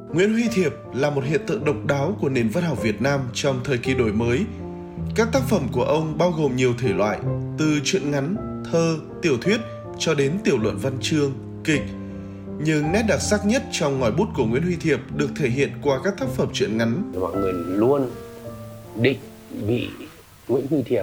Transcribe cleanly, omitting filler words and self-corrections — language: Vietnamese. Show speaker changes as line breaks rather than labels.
Nguyễn Huy Thiệp là một hiện tượng độc đáo của nền văn học Việt Nam trong thời kỳ đổi mới. Các tác phẩm của ông bao gồm nhiều thể loại, từ truyện ngắn, thơ, tiểu thuyết cho đến tiểu luận văn chương, kịch. Nhưng nét đặc sắc nhất trong ngòi bút của Nguyễn Huy Thiệp được thể hiện qua các tác phẩm truyện ngắn.
Mọi người luôn định vị Nguyễn Huy Thiệp